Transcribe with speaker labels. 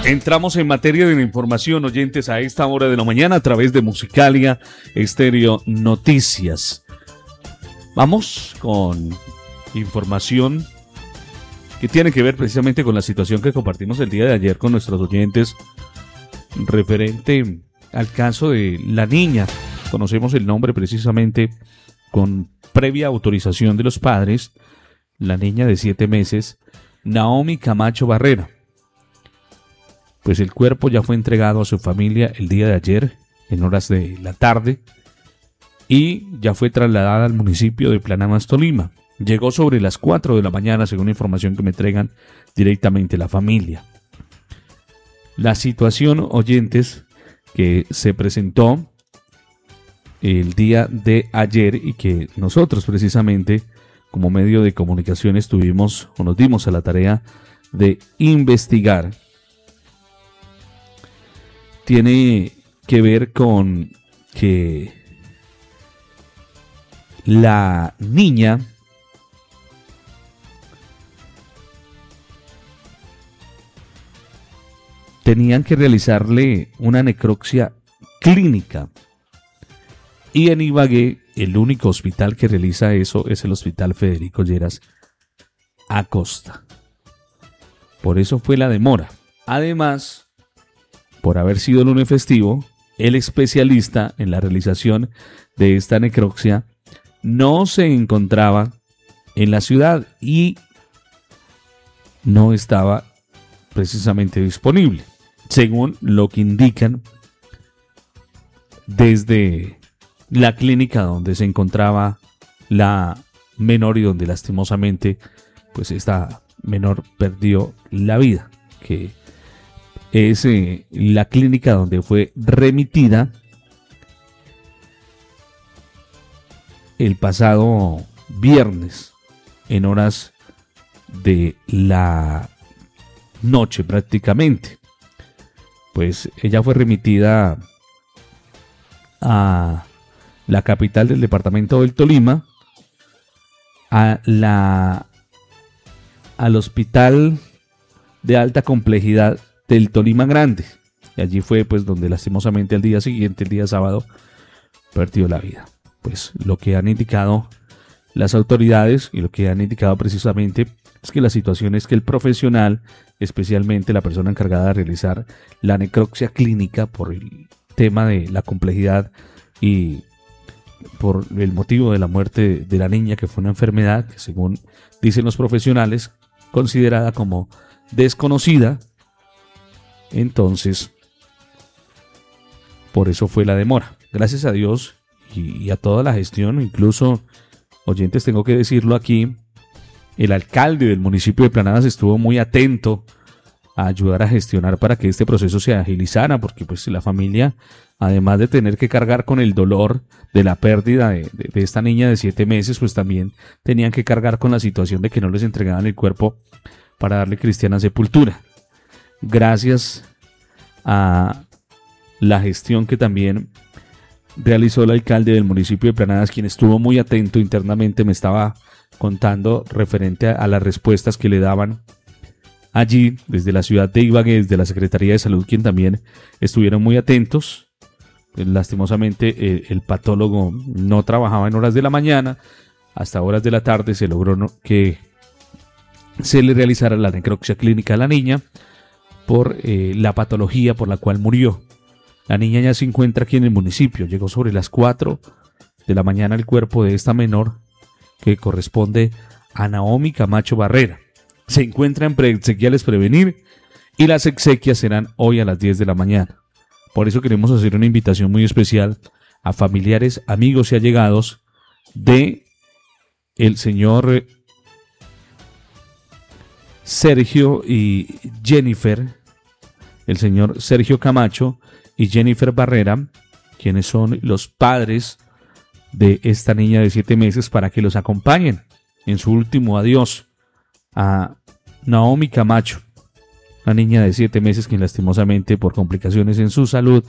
Speaker 1: Entramos en materia de información, oyentes, a esta hora de la mañana a través de Musicalia Estéreo Noticias. Vamos con información que tiene que ver precisamente con la situación que compartimos el día de ayer con nuestros oyentes referente al caso de la niña. Conocemos el nombre precisamente con previa autorización de los padres, la niña de 7 meses, Naomi Camacho Barrera. Pues el cuerpo ya fue entregado a su familia el día de ayer, en horas de la tarde, y ya fue trasladada al municipio de Planamas, Tolima. Llegó sobre las 4 de la mañana, según información que me entregan directamente la familia. La situación, oyentes, que se presentó el día de ayer y que nosotros precisamente como medio de comunicación estuvimos o nos dimos a la tarea de investigar, tiene que ver con que la niña tenían que realizarle una necropsia clínica. Y en Ibagué, el único hospital que realiza eso es el Hospital Federico Lleras Acosta. Por eso fue la demora. Además, por haber sido lunes festivo, el especialista en la realización de esta necropsia no se encontraba en la ciudad y no estaba precisamente disponible, según lo que indican desde la clínica donde se encontraba la menor y donde lastimosamente pues esta menor perdió la vida, que es la clínica donde fue remitida el pasado viernes en horas de la noche prácticamente. Pues ella fue remitida a la capital del departamento del Tolima, al hospital de alta complejidad del Tolima Grande, y allí fue pues donde lastimosamente al día siguiente, el día sábado, perdió la vida. Pues lo que han indicado las autoridades y lo que han indicado precisamente es que la situación es que el profesional, especialmente la persona encargada de realizar la necropsia clínica, por el tema de la complejidad y por el motivo de la muerte de la niña, que fue una enfermedad que, según dicen los profesionales, considerada como desconocida, entonces por eso fue la demora. Gracias a Dios y a toda la gestión, incluso, oyentes, tengo que decirlo aquí, el alcalde del municipio de Planadas estuvo muy atento a ayudar a gestionar para que este proceso se agilizara, porque pues la familia, además de tener que cargar con el dolor de la pérdida de esta niña de 7 meses, pues también tenían que cargar con la situación de que no les entregaban el cuerpo para darle cristiana sepultura. Gracias a la gestión que también realizó el alcalde del municipio de Planadas, quien estuvo muy atento internamente, me estaba contando referente a las respuestas que le daban allí desde la ciudad de Ibagué, desde la Secretaría de Salud, quien también estuvieron muy atentos. Lastimosamente el patólogo no trabajaba en horas de la mañana, hasta horas de la tarde se logró que se le realizara la necropsia clínica a la niña por la patología por la cual murió. La niña ya se encuentra aquí en el municipio. Llegó sobre las 4 de la mañana el cuerpo de esta menor, que corresponde a Naomi Camacho Barrera. Se encuentra en preexequiales Prevenir y las exequias serán hoy a las 10 de la mañana. Por eso queremos hacer una invitación muy especial a familiares, amigos y allegados de el señor Sergio y Jennifer, el señor Sergio Camacho y Jennifer Barrera, quienes son los padres de esta niña de 7 meses, para que los acompañen en su último adiós a Naomi Camacho, una niña de 7 meses que lastimosamente por complicaciones en su salud